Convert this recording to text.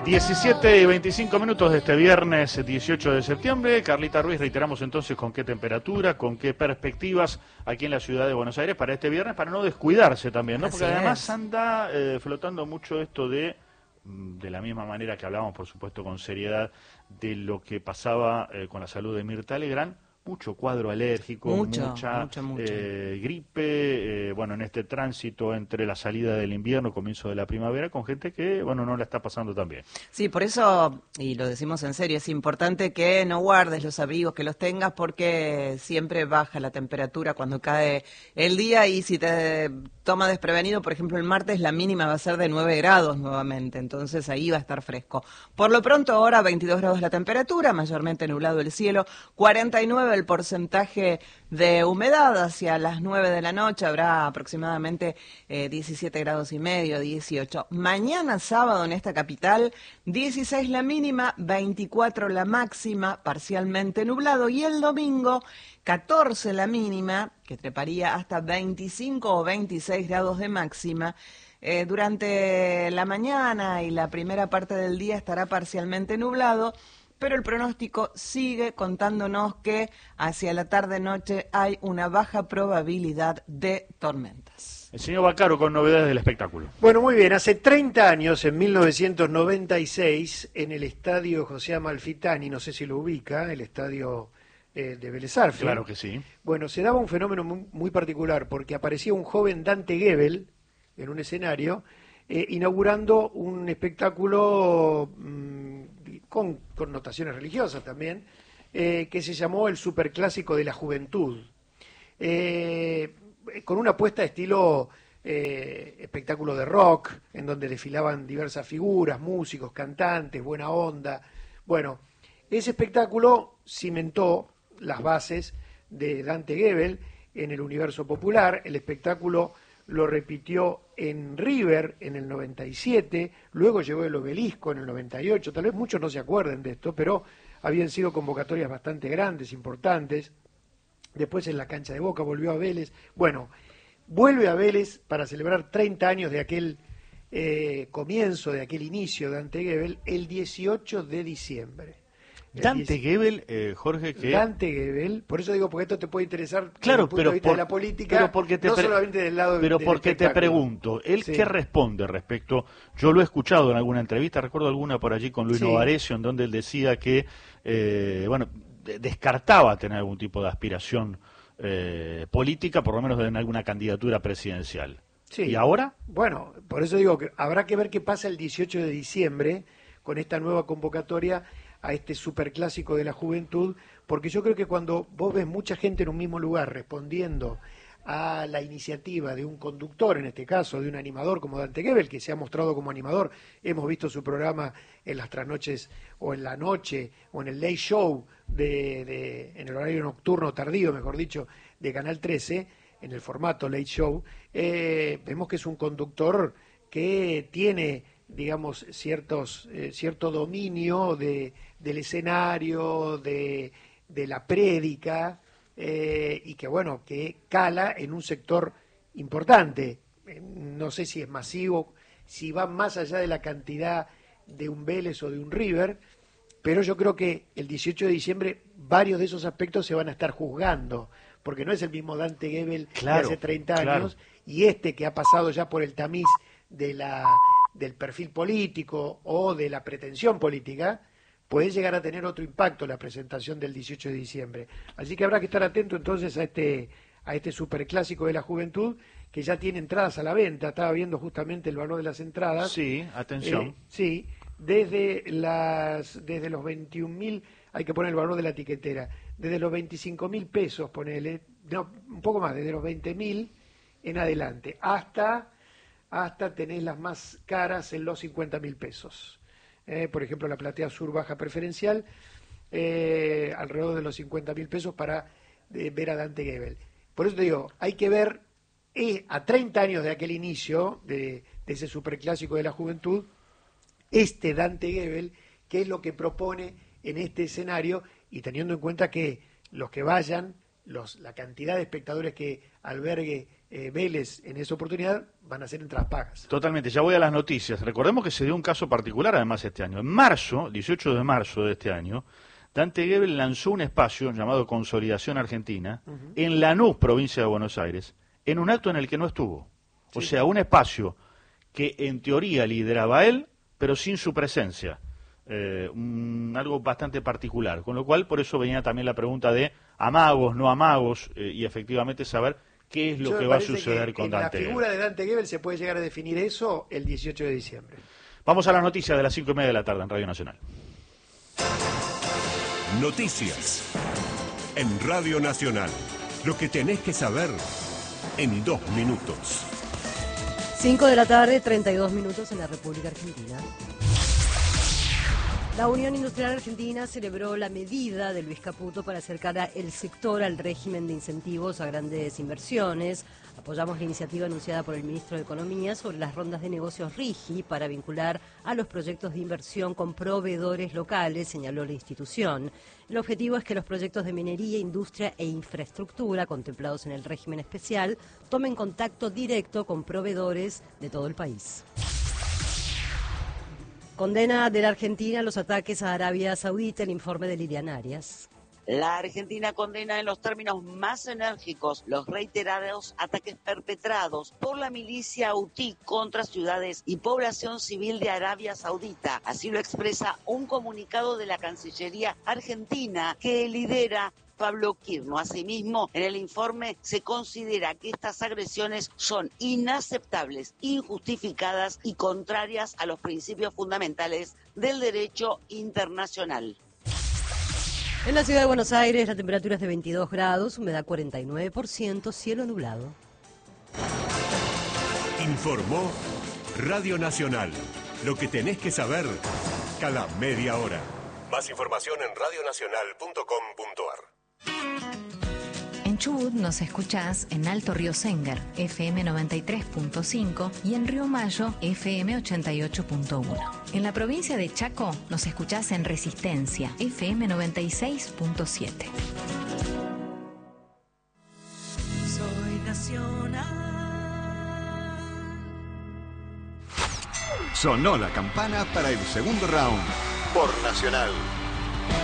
17 y 25 minutos de este viernes 18 de septiembre. Carlita Ruiz, reiteramos entonces con qué temperatura, con qué perspectivas aquí en la ciudad de Buenos Aires para este viernes, para no descuidarse también, ¿no? Porque además anda flotando mucho esto de la misma manera que hablábamos, por supuesto, con seriedad, de lo que pasaba con la salud de Mirta Legrand. Mucho cuadro alérgico, mucha gripe, bueno, en este tránsito entre la salida del invierno, comienzo de la primavera, con gente que, bueno, no la está pasando tan bien. Sí, por eso, y lo decimos en serio, es importante que no guardes los abrigos, que los tengas, porque siempre baja la temperatura cuando cae el día, y si te toma desprevenido, por ejemplo, el martes la mínima va a ser de 9 grados nuevamente, entonces ahí va a estar fresco. Por lo pronto ahora 22 grados la temperatura, mayormente nublado el cielo, 49 el porcentaje de humedad. Hacia las 9 de la noche habrá aproximadamente 17 grados y medio, 18. Mañana sábado en esta capital, 16 la mínima, 24 la máxima, parcialmente nublado, y el domingo 14 la mínima, que treparía hasta 25 o 26 grados de máxima. Durante la mañana y la primera parte del día estará parcialmente nublado, pero el pronóstico sigue contándonos que hacia la tarde-noche hay una baja probabilidad de tormentas. El señor Baccaro con novedades del espectáculo. Bueno, muy bien. Hace 30 años, en 1996, en el estadio José Amalfitani, no sé si lo ubica, el estadio de Vélez Sarsfield. Claro que sí. Bueno, se daba un fenómeno muy particular, porque aparecía un joven Dante Gebel en un escenario, inaugurando un espectáculo con connotaciones religiosas también, que se llamó el Superclásico de la Juventud, con una apuesta de estilo espectáculo de rock, en donde desfilaban diversas figuras, músicos, cantantes, buena onda. Bueno, ese espectáculo cimentó las bases de Dante Gebel en el universo popular. El espectáculo lo repitió en River en el 97, luego llegó el Obelisco en el 98, tal vez muchos no se acuerden de esto, pero habían sido convocatorias bastante grandes, importantes. Después en la cancha de Boca volvió a Vélez. Bueno, vuelve a Vélez para celebrar 30 años de aquel comienzo, de aquel inicio de Dante Gebel, el 18 de diciembre. Dante Gebel, Jorge, que... Dante Gebel, por eso digo, porque esto te puede interesar claro, desde el punto de vista de la política, pero porque no solamente del lado pero del porque te pregunto, ¿él sí. qué responde respecto? Yo lo he escuchado en alguna entrevista, recuerdo alguna por allí con Luis Novarecio, en donde él decía que, bueno, descartaba tener algún tipo de aspiración política, por lo menos en alguna candidatura presidencial. Sí. ¿Y ahora? Bueno, por eso digo que habrá que ver qué pasa el 18 de diciembre con esta nueva convocatoria a este superclásico de la juventud, porque yo creo que cuando vos ves mucha gente en un mismo lugar respondiendo a la iniciativa de un conductor, en este caso de un animador como Dante Gebel, que se ha mostrado como animador, hemos visto su programa en las trasnoches o en la noche o en el late show en el horario nocturno tardío, mejor dicho, de Canal 13, en el formato late show, vemos que es un conductor que tiene, digamos, cierto dominio del escenario, de la prédica, y que, bueno, que cala en un sector importante. No sé si es masivo, si va más allá de la cantidad de un Vélez o de un River, pero yo creo que el 18 de diciembre varios de esos aspectos se van a estar juzgando, porque no es el mismo Dante Gebel de hace 30 años, y este que ha pasado ya por el tamiz del perfil político o de la pretensión política, puede llegar a tener otro impacto la presentación del 18 de diciembre. Así que habrá que estar atento entonces a este superclásico de la juventud, que ya tiene entradas a la venta. Estaba viendo justamente el valor de las entradas. Sí, atención. Sí, desde los 21.000, hay que poner el valor de la etiquetera, desde los 25.000 pesos, ponele, no, un poco más, desde los 20.000 en adelante, hasta tenés las más caras en los 50.000 pesos. Por ejemplo, la platea sur baja preferencial, alrededor de los 50.000 pesos para ver a Dante Gebel. Por eso te digo, hay que ver a 30 años de aquel inicio, de ese superclásico de la juventud, este Dante Gebel, qué es lo que propone en este escenario, y teniendo en cuenta que los que vayan, la cantidad de espectadores que albergue Vélez en esa oportunidad, van a ser entradas pagas. Totalmente, ya voy a las noticias. Recordemos que se dio un caso particular además este año. En marzo, 18 de marzo de este año, Dante Gebel lanzó un espacio llamado Consolidación Argentina en Lanús, provincia de Buenos Aires, en un acto en el que no estuvo. O sea, un espacio que en teoría lideraba él, pero sin su presencia. Algo bastante particular. Con lo cual, por eso venía también la pregunta de amagos, no amagos, y efectivamente saber qué es lo que va a suceder con Dante Gebel. En la figura de Dante Gebel se puede llegar a definir eso el 18 de diciembre. Vamos a las noticias de las 5:30 de la tarde en Radio Nacional. Noticias en Radio Nacional. Lo que tenés que saber en 2 minutos. 5 de la tarde, 32 minutos en la República Argentina. La Unión Industrial Argentina celebró la medida de Luis Caputo para acercar el sector al régimen de incentivos a grandes inversiones. Apoyamos la iniciativa anunciada por el ministro de Economía sobre las rondas de negocios RIGI para vincular a los proyectos de inversión con proveedores locales, señaló la institución. El objetivo es que los proyectos de minería, industria e infraestructura contemplados en el régimen especial tomen contacto directo con proveedores de todo el país. Condena de la Argentina los ataques a Arabia Saudita, el informe de Liliana Arias. La Argentina condena en los términos más enérgicos los reiterados ataques perpetrados por la milicia Houthi contra ciudades y población civil de Arabia Saudita. Así lo expresa un comunicado de la Cancillería argentina que lidera Pablo Quirno. Asimismo, en el informe se considera que estas agresiones son inaceptables, injustificadas y contrarias a los principios fundamentales del derecho internacional. En la ciudad de Buenos Aires la temperatura es de 22 grados, humedad 49%, cielo nublado. Informó Radio Nacional. Lo que tenés que saber cada media hora. Más información en radionacional.com.ar. En Chubut nos escuchás en Alto Río Sénger, FM 93.5 y en Río Mayo, FM 88.1. En la provincia de Chaco nos escuchás en Resistencia, FM 96.7. Soy nacional. Sonó la campana para el segundo round por Nacional.